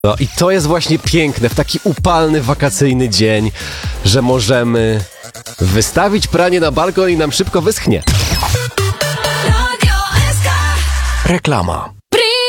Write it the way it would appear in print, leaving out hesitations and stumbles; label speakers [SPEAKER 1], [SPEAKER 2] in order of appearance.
[SPEAKER 1] No i to jest właśnie piękne w taki upalny, wakacyjny dzień, że możemy wystawić pranie na balkon i nam szybko wyschnie.
[SPEAKER 2] Reklama.